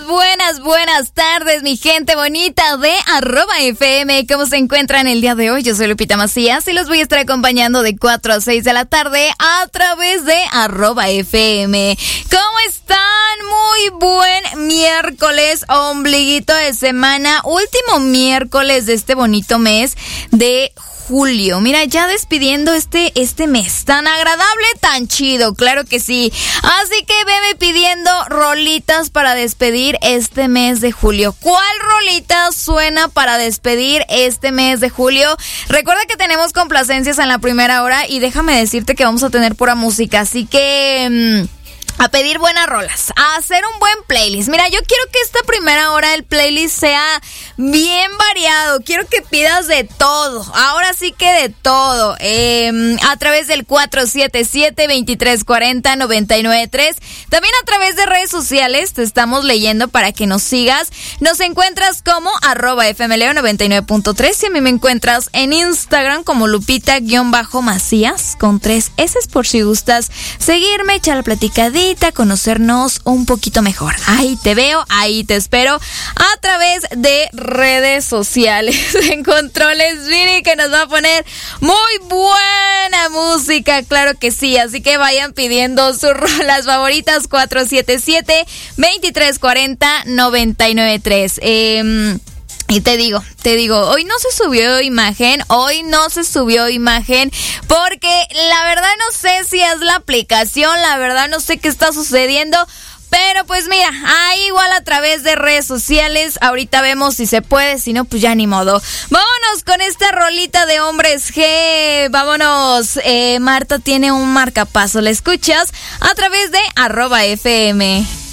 buenas tardes, mi gente bonita de @FM. ¿Cómo se encuentran el día de hoy? Yo soy Lupita Macías y los voy a estar acompañando de 4 a 6 de la tarde a través de @FM. ¿Cómo están? Muy buen miércoles, ombliguito de semana, último miércoles de este bonito mes de julio. Mira, ya despidiendo este mes tan agradable, tan chido, claro que sí. Así que veme pidiendo rolitas para despedir este mes de julio. ¿Cuál rolita suena para despedir este mes de julio? Recuerda que tenemos complacencias en la primera hora y déjame decirte que vamos a tener pura música, así que a pedir buenas rolas, a hacer un buen playlist. Mira, yo quiero que esta primera hora del playlist sea bien variado. Quiero que pidas de todo. Ahora sí que de todo. A través del 477-2340-993. También a través de redes sociales te estamos leyendo para que nos sigas. Nos encuentras como @FMLeo99.3 y a mí me encuentras en Instagram como Lupita-Macías con 3 S por si gustas seguirme, echar la platicadita, conocernos un poquito mejor. Ahí te veo, ahí te espero a través de redes sociales. En controles Vini, que nos va a poner muy buena música, claro que sí, así que vayan pidiendo sus rolas favoritas. 477-2340-993. Y te digo, hoy no se subió imagen porque la verdad no sé si es la aplicación, la verdad no sé qué está sucediendo, pero pues mira, ahí igual a través de redes sociales, ahorita vemos si se puede, si no pues ya ni modo. Vámonos con esta rolita de Hombres G, vámonos, Marta tiene un marcapaso, la escuchas a través de @FM.